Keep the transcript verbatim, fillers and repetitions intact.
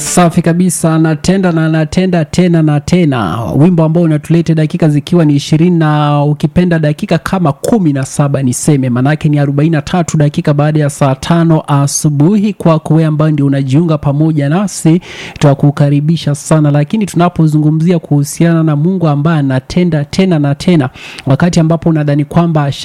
Safi kabisa, natenda na natenda tena na tena. Wimbo ambao unatuleta dakika zikiwa ni ishirini na ukipenda dakika kama kumi na saba niseme, manake ni arobaini na tatu dakika baada ya saa tano asubuhi. Kwa wewe ambaye ndio unajiunga pamoja nasi, tutakukaribisha sana. Lakini tunapozungumzia kuhusiana na Mungu ambaye anatenda tena na tena, wakati ambapo unadhani kwamba